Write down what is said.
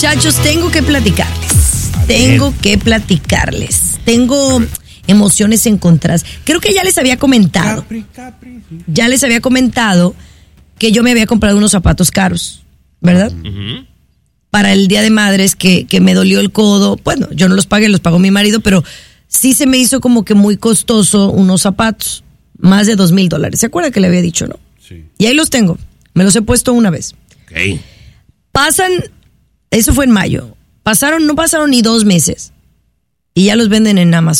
muchachos, tengo que platicarles. Tengo emociones encontradas. Creo que ya les había comentado. Ya les había comentado que yo me había comprado unos zapatos caros, ¿verdad? Uh-huh. Para el Día de Madres, que me dolió el codo. Bueno, yo no los pagué, los pagó mi marido, pero sí se me hizo como que muy costoso unos zapatos. Más de $2,000. ¿Se acuerda que le había dicho, no? Sí. Y ahí los tengo. Me los he puesto una vez. Okay. Eso fue en mayo. No pasaron ni 2 meses. Y ya los venden en Amazon.